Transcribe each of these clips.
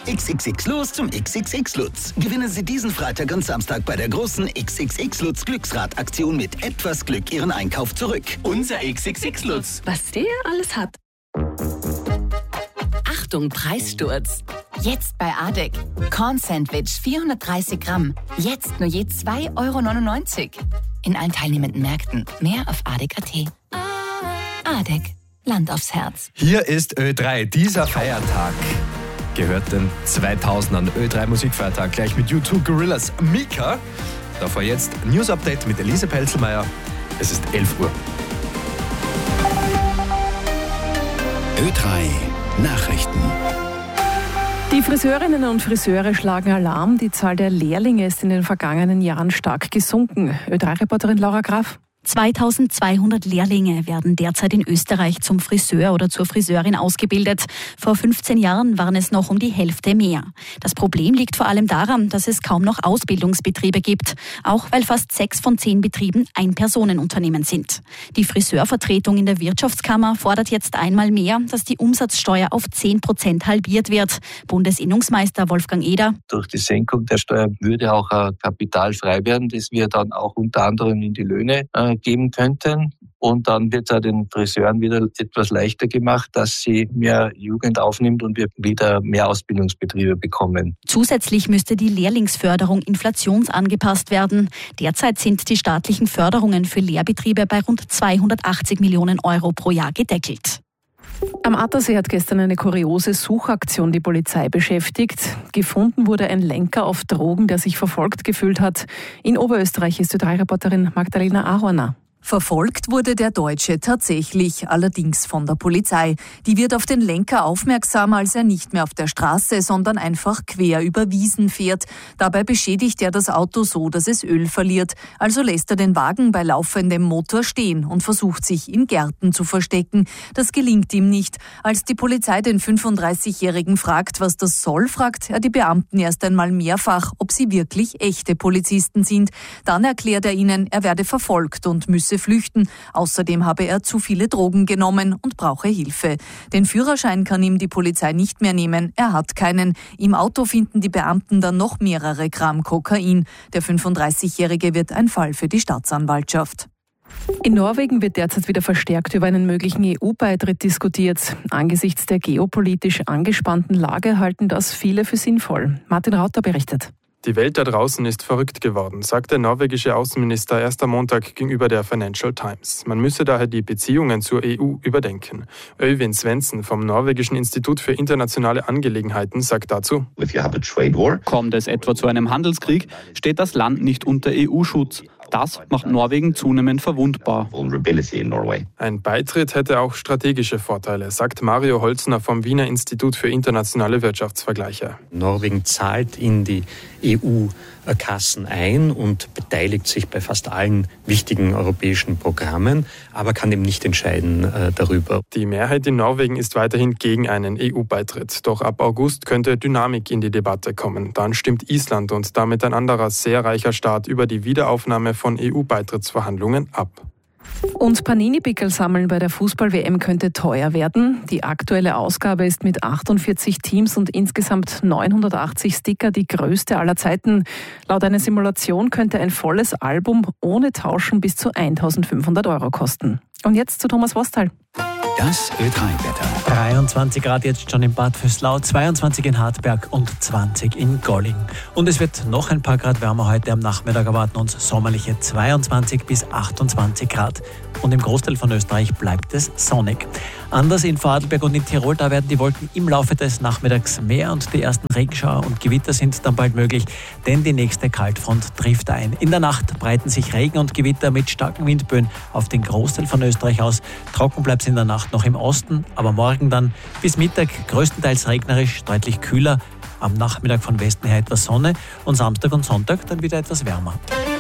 XXX los zum XXX Lutz. Gewinnen Sie diesen Freitag und Samstag bei der großen XXX Lutz Glücksrad-Aktion mit etwas Glück Ihren Einkauf zurück. Unser XXX Lutz. Was der alles hat. Achtung, Preissturz. Jetzt bei ADEC. Corn-Sandwich 430 Gramm. Jetzt nur je 2,99 €. In allen teilnehmenden Märkten. Mehr auf ADEC.at. ADEC. Land aufs Herz. Hier ist Ö3. Dieser Feiertag gehört den 2000ern. Ö3 Musikfeiertag gleich mit U2, Gorillaz, Mika. Davor jetzt News Update mit Elise Pelzelmeier. Es ist 11 Uhr. Ö3 Nachrichten. Die Friseurinnen und Friseure schlagen Alarm. Die Zahl der Lehrlinge ist in den vergangenen Jahren stark gesunken. Ö3-Reporterin Laura Graf. 2200 Lehrlinge werden derzeit in Österreich zum Friseur oder zur Friseurin ausgebildet. Vor 15 Jahren waren es noch um die Hälfte mehr. Das Problem liegt vor allem daran, dass es kaum noch Ausbildungsbetriebe gibt. Auch weil fast 6 von 10 Betrieben Ein-Personen-Unternehmen sind. Die Friseurvertretung in der Wirtschaftskammer fordert jetzt einmal mehr, dass die Umsatzsteuer auf 10% halbiert wird. Bundesinnungsmeister Wolfgang Eder. Durch die Senkung der Steuer würde auch Kapital frei werden, das wir dann auch unter anderem in die Löhne geben könnten. Und dann wird es den Friseuren wieder etwas leichter gemacht, dass sie mehr Jugend aufnimmt und wir wieder mehr Ausbildungsbetriebe bekommen. Zusätzlich müsste die Lehrlingsförderung inflationsangepasst werden. Derzeit sind die staatlichen Förderungen für Lehrbetriebe bei rund 280 Millionen € pro Jahr gedeckelt. Am Attersee hat gestern eine kuriose Suchaktion die Polizei beschäftigt. Gefunden wurde ein Lenker auf Drogen, der sich verfolgt gefühlt hat. In Oberösterreich ist Ö3-Reporterin Magdalena Ahorner. Verfolgt wurde der Deutsche tatsächlich, allerdings von der Polizei. Die wird auf den Lenker aufmerksam, als er nicht mehr auf der Straße, sondern einfach quer über Wiesen fährt. Dabei beschädigt er das Auto so, dass es Öl verliert. Also lässt er den Wagen bei laufendem Motor stehen und versucht sich in Gärten zu verstecken. Das gelingt ihm nicht. Als die Polizei den 35-Jährigen fragt, was das soll, fragt er die Beamten erst einmal mehrfach, ob sie wirklich echte Polizisten sind. Dann erklärt er ihnen, er werde verfolgt und müsse flüchten. Außerdem habe er zu viele Drogen genommen und brauche Hilfe. Den Führerschein kann ihm die Polizei nicht mehr nehmen. Er hat keinen. Im Auto finden die Beamten dann noch mehrere Gramm Kokain. Der 35-Jährige wird ein Fall für die Staatsanwaltschaft. In Norwegen wird derzeit wieder verstärkt über einen möglichen EU-Beitritt diskutiert. Angesichts der geopolitisch angespannten Lage halten das viele für sinnvoll. Martin Rauter berichtet. Die Welt da draußen ist verrückt geworden, sagt der norwegische Außenminister erst am Montag gegenüber der Financial Times. Man müsse daher die Beziehungen zur EU überdenken. Øyvind Svendsen vom norwegischen Institut für internationale Angelegenheiten sagt dazu: Kommt es etwa zu einem Handelskrieg, steht das Land nicht unter EU-Schutz. Das macht Norwegen zunehmend verwundbar. Ein Beitritt hätte auch strategische Vorteile, sagt Mario Holzner vom Wiener Institut für internationale Wirtschaftsvergleiche. Norwegen zahlt in die EU-Kassen ein und beteiligt sich bei fast allen wichtigen europäischen Programmen, aber kann eben nicht entscheiden darüber. Die Mehrheit in Norwegen ist weiterhin gegen einen EU-Beitritt. Doch ab August könnte Dynamik in die Debatte kommen. Dann stimmt Island und damit ein anderer sehr reicher Staat über die Wiederaufnahme von EU-Beitrittsverhandlungen ab. Und Panini-Pickel sammeln bei der Fußball-WM könnte teuer werden. Die aktuelle Ausgabe ist mit 48 Teams und insgesamt 980 Sticker die größte aller Zeiten. Laut einer Simulation könnte ein volles Album ohne Tauschen bis zu 1.500 € kosten. Und jetzt zu Thomas Wostal. Das Ö3-Wetter. 23 Grad jetzt schon in Bad Vöslau, 22 in Hartberg und 20 in Golling. Und es wird noch ein paar Grad wärmer heute am Nachmittag, erwarten uns sommerliche 22 bis 28 Grad. Und im Großteil von Österreich bleibt es sonnig. Anders in Vorarlberg und in Tirol, da werden die Wolken im Laufe des Nachmittags mehr und die ersten Regenschauer und Gewitter sind dann bald möglich, denn die nächste Kaltfront trifft ein. In der Nacht breiten sich Regen und Gewitter mit starken Windböen auf den Großteil von Österreich aus. Trocken bleibt es in der Nacht noch im Osten, aber morgen dann bis Mittag größtenteils regnerisch, deutlich kühler. Am Nachmittag von Westen her etwas Sonne und Samstag und Sonntag dann wieder etwas wärmer.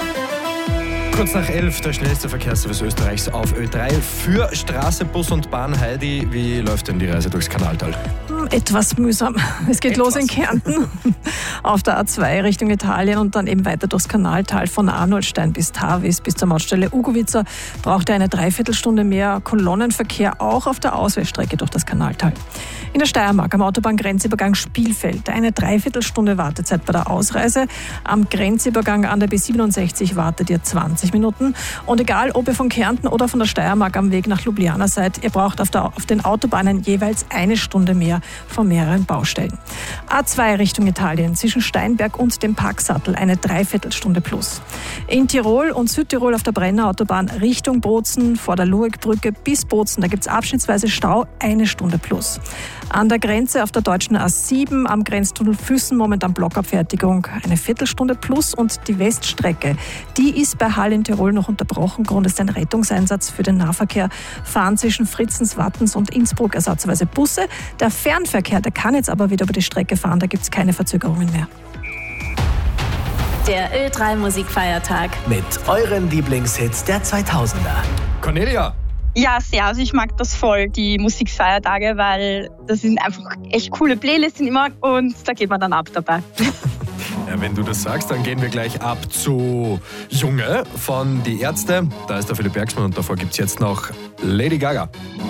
Kurz nach 11, der schnellste Verkehrsservice Österreichs auf Ö3 für Straße, Bus und Bahn. Heidi, wie läuft denn die Reise durchs Kanaltal? etwas mühsam. Es geht los in Kärnten auf der A2 Richtung Italien und dann eben weiter durchs Kanaltal von Arnoldstein bis Tavis bis zur Mautstelle Ugovica. Braucht eine Dreiviertelstunde mehr Kolonnenverkehr auch auf der Ausweichstrecke durch das Kanaltal. In der Steiermark am Autobahngrenzübergang Spielfeld eine Dreiviertelstunde Wartezeit bei der Ausreise. Am Grenzübergang an der B67 wartet ihr 20 Minuten. Und egal, ob ihr von Kärnten oder von der Steiermark am Weg nach Ljubljana seid, ihr braucht auf den Autobahnen jeweils eine Stunde mehr von mehreren Baustellen. A2 Richtung Italien zwischen Steinberg und dem Parksattel eine Dreiviertelstunde plus. In Tirol und Südtirol auf der Brenner Autobahn Richtung Bozen vor der Luegbrücke bis Bozen, da gibt es abschnittsweise Stau, eine Stunde plus. An der Grenze auf der deutschen A7 am Grenztunnel Füssen momentan Blockabfertigung, eine Viertelstunde plus und die Weststrecke, die ist bei Hall in Tirol noch unterbrochen. Grund ist ein Rettungseinsatz für den Nahverkehr. Fahren zwischen Fritzens, Wattens und Innsbruck ersatzweise Busse. Der Fernverkehr, der kann jetzt aber wieder über die Strecke fahren, da gibt es keine Verzögerungen mehr. Der Ö3 Musikfeiertag. Mit euren Lieblingshits der 2000er. Cornelia! Ja, sehr. Also ich mag das voll, die Musikfeiertage, weil das sind einfach echt coole Playlists immer und da geht man dann ab dabei. Ja, wenn du das sagst, dann gehen wir gleich ab zu Junge von Die Ärzte. Da ist der Philipp Bergsmann und davor gibt es jetzt noch Lady Gaga.